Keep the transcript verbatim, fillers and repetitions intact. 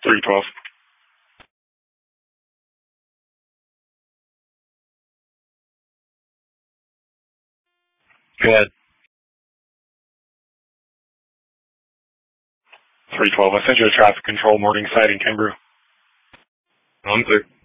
three twelve. Go ahead. three twelve. I sent you a traffic control morning sighting, Kimbrough. I'm clear.